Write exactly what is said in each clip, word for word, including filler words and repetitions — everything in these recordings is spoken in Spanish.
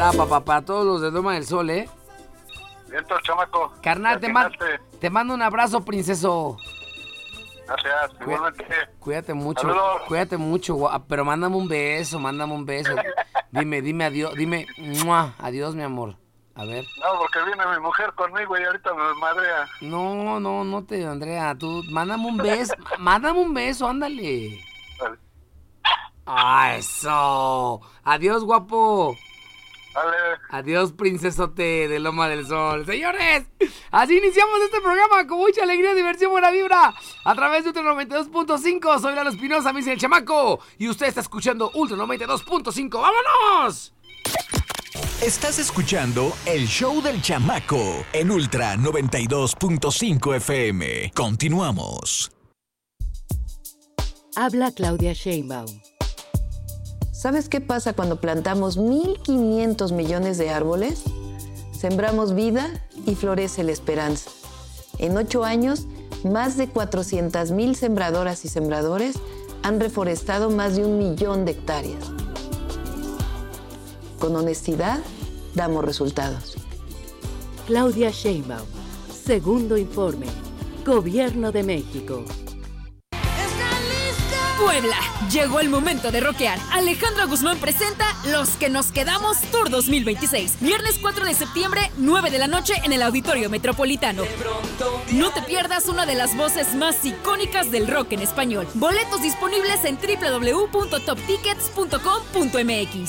está, papá, para todos los de Loma del Sol, ¿eh? Vientos, chamaco. Carnal, te, ma- te mando un abrazo, princeso. Gracias, igualmente. Cuídate mucho, Saludos. cuídate mucho, gua- pero mándame un beso, mándame un beso. Dime, dime adiós, dime, ¡mua! Adiós, mi amor. A ver. No, porque viene mi mujer conmigo y ahorita me madrea. No, no, no te, Andrea, tú, mándame un beso, mándame un beso, ándale. Vale. Ah, eso. Adiós, guapo. Dale. Adiós, princesote de Loma del Sol. Señores, así iniciamos este programa con mucha alegría, diversión, buena vibra. A través de Ultra noventa y dos punto cinco. Soy Lalo Espinosa, me dice el chamaco. Y usted está escuchando Ultra noventa y dos punto cinco. ¡Vámonos! Estás escuchando el show del chamaco en Ultra noventa y dos punto cinco F M. Continuamos. Habla Claudia Sheinbaum. ¿Sabes qué pasa cuando plantamos mil quinientos millones de árboles? Sembramos vida y florece la esperanza. En ocho años, más de cuatrocientas mil sembradoras y sembradores han reforestado más de un millón de hectáreas. Con honestidad, damos resultados. Claudia Sheinbaum. Segundo informe. Gobierno de México. Puebla, llegó el momento de rockear. Alejandra Guzmán presenta Los que nos quedamos Tour dos mil veintiséis. Viernes cuatro de septiembre, nueve de la noche en el Auditorio Metropolitano. No te pierdas una de las voces más icónicas del rock en español. Boletos disponibles en doble u doble u doble u punto top tickets punto com punto m x.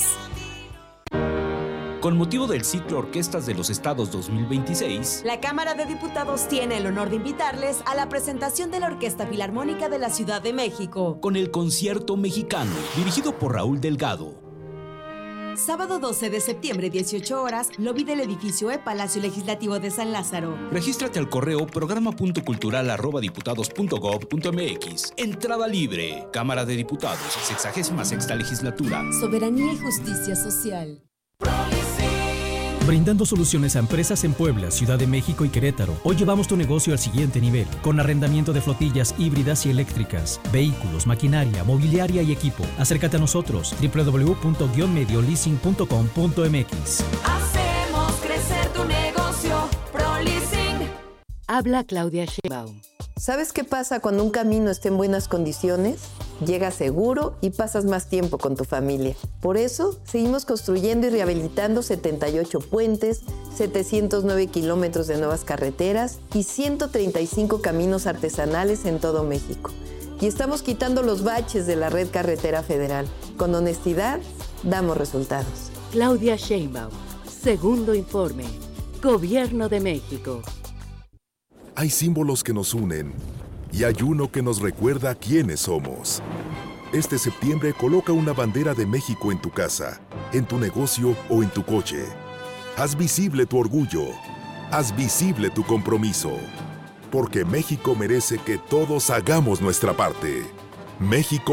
Con motivo del ciclo Orquestas de los Estados dos mil veintiséis, la Cámara de Diputados tiene el honor de invitarles a la presentación de la Orquesta Filarmónica de la Ciudad de México, con el Concierto Mexicano, dirigido por Raúl Delgado. Sábado doce de septiembre, dieciocho horas, lobby del edificio E, Palacio Legislativo de San Lázaro. Regístrate al correo programa punto cultural arroba diputados punto gob punto m x. Entrada libre. Cámara de Diputados, sexagésima sexta legislatura. Soberanía y justicia social. Brindando soluciones a empresas en Puebla, Ciudad de México y Querétaro. Hoy llevamos tu negocio al siguiente nivel, con arrendamiento de flotillas híbridas y eléctricas, vehículos, maquinaria, mobiliaria y equipo. Acércate a nosotros, doble u doble u doble u punto medio leasing punto com punto m x. Hacemos crecer tu negocio, ProLeasing. Habla Claudia Sheinbaum. ¿Sabes qué pasa cuando un camino está en buenas condiciones? Llegas seguro y pasas más tiempo con tu familia. Por eso, seguimos construyendo y rehabilitando setenta y ocho puentes, setecientos nueve kilómetros de nuevas carreteras y ciento treinta y cinco caminos artesanales en todo México. Y estamos quitando los baches de la red carretera federal. Con honestidad, damos resultados. Claudia Sheinbaum. Segundo informe. Gobierno de México. Hay símbolos que nos unen y hay uno que nos recuerda quiénes somos. Este septiembre coloca una bandera de México en tu casa, en tu negocio o en tu coche. Haz visible tu orgullo. Haz visible tu compromiso. Porque México merece que todos hagamos nuestra parte. México